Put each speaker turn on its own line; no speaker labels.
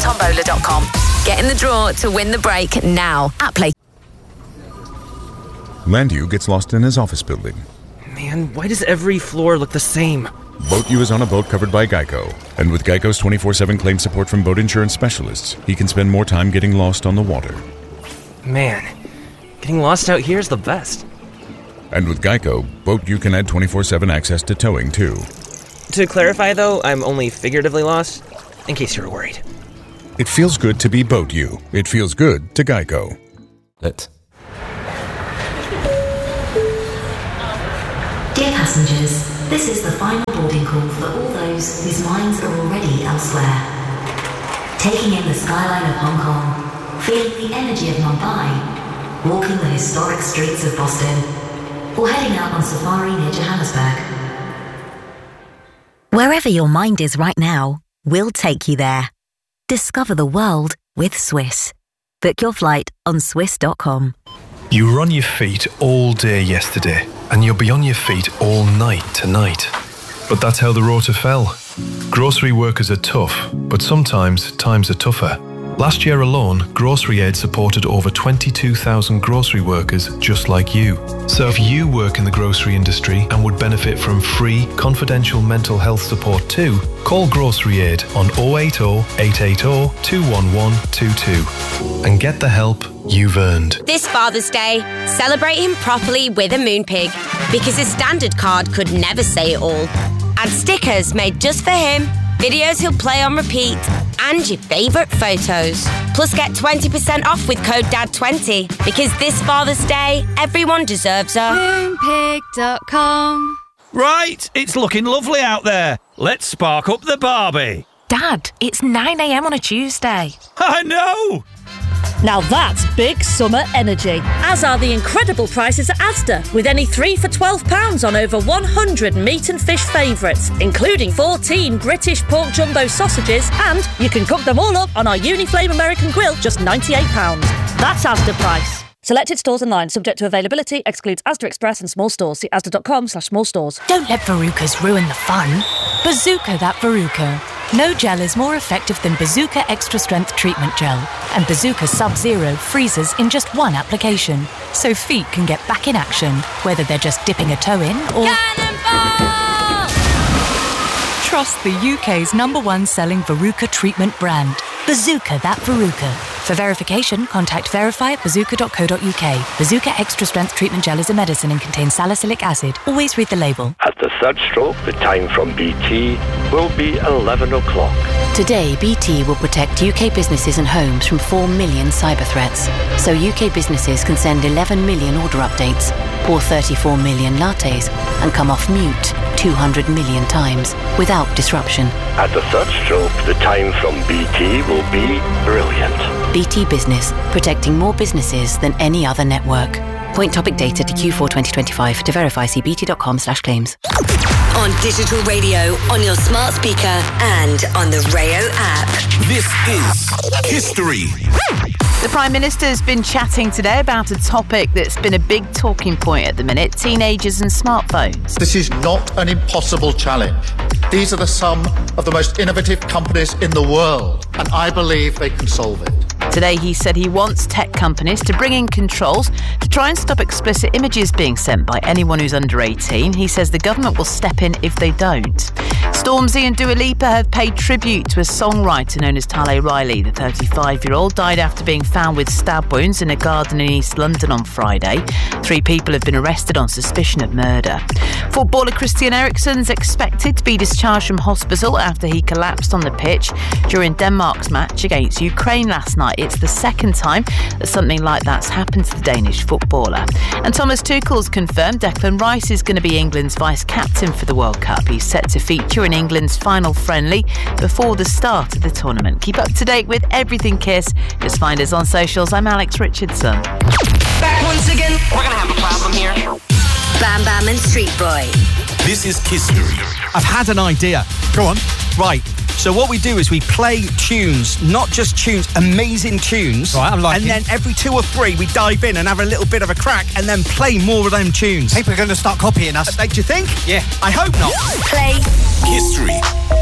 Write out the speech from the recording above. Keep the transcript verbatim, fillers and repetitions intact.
tombola dot com. Get in the draw to win the break now at Play.
Landu gets lost in his office building.
Man, why does every floor look the same?
BoatU is on a boat covered by Geico. And with Geico's twenty-four seven claim support from boat insurance specialists, he can spend more time getting lost on the water.
Man, getting lost out here is the best.
And with Geico, BoatU can add twenty-four seven access to towing, too.
To clarify, though, I'm only figuratively lost, in case you're worried.
It feels good to be BoatU. It feels good to Geico.
It.
Dear passengers, this is the final boarding call for all those whose minds are already elsewhere. Taking in the skyline of Hong Kong, feeling the energy of Mumbai, walking the historic streets of Boston, or heading out on safari near Johannesburg.
Wherever your mind is right now, we'll take you there. Discover the world with Swiss. Book your flight on swiss dot com.
You were on your feet all day yesterday, and you'll be on your feet all night tonight. But that's how the rota fell. Grocery workers are tough, but sometimes times are tougher. Last year alone, Grocery Aid supported over twenty-two thousand grocery workers just like you. So if you work in the grocery industry and would benefit from free, confidential mental health support too, call Grocery Aid on oh eight oh, eight eight oh, two one one two two and get the help you've earned.
This Father's Day, celebrate him properly with a Moonpig, because his standard card could never say it all. Add stickers made just for him, videos he'll play on repeat, and your favourite photos. Plus get twenty percent off with code D A D twenty, because this Father's Day, everyone deserves a
Moonpig dot com.
Right, it's looking lovely out there. Let's spark up the Barbie.
Dad, it's nine a.m. on a Tuesday.
I know!
Now that's big summer energy, as are the incredible prices at Asda, with any three for twelve pounds on over one hundred meat and fish favourites, including fourteen British pork jumbo sausages, and you can cook them all up on our Uniflame American Grill, just ninety-eight pounds. That's Asda price. Selected stores online, subject to availability, excludes Asda Express and small stores. See asda dot com slash small stores.
Don't let Verucas ruin the fun. Bazooka that Veruca. No gel is more effective than Bazooka Extra Strength Treatment Gel. And Bazooka Sub-Zero freezes in just one application. So feet can get back in action, whether they're just dipping a toe in or... Cannonball! Trust the U K's number one selling Veruca treatment brand. Bazooka that Veruca. For verification, contact verify at bazooka dot co dot uk. Bazooka Extra Strength Treatment Gel is a medicine and contains salicylic acid. Always read the label.
At the third stroke, the time from B T will be eleven o'clock.
Today, B T will protect U K businesses and homes from four million cyber threats. So U K businesses can send eleven million order updates, pour thirty-four million lattes, and come off mute two hundred million times without disruption.
At the third stroke, the time from B T will be brilliant.
B T Business, protecting more businesses than any other network. Point topic data to Q four twenty twenty-five. To verify, see bt dot com slash claims.
On digital radio, on your smart speaker, and on the Rayo app.
This is History.
The Prime Minister's been chatting today about a topic that's been a big talking point at the minute: teenagers and smartphones.
This is not an impossible challenge. These are the sum of the most innovative companies in the world, and I believe they can solve it.
Today he said he wants tech companies to bring in controls to try and stop explicit images being sent by anyone who's under eighteen. He says the government will step in if they don't. Stormzy and Dua Lipa have paid tribute to a songwriter known as Tale Riley. The thirty-five-year-old died after being found with stab wounds in a garden in East London on Friday. Three people have been arrested on suspicion of murder. Footballer Christian Eriksen's expected to be discharged from hospital after he collapsed on the pitch during Denmark's match against Ukraine last night. It's the second time that something like that's happened to the Danish footballer. And Thomas Tuchel's confirmed Declan Rice is going to be England's vice-captain for the World Cup. He's set to feature in England's final friendly before the start of the tournament. Keep up to date with everything Kiss. Just find us on socials. I'm Alex Richardson.
Back once again. We're going to have a problem here.
Bam Bam and Street Boy.
This is History.
I've had an idea. Go on. Right. So what we do is we play tunes, not just tunes, amazing tunes.
Right, I'm liking.
And then every two or three we dive in and have a little bit of a crack and then play more of them tunes.
People are going to start copying us.
Uh, do you think?
Yeah.
I hope not.
Play
History.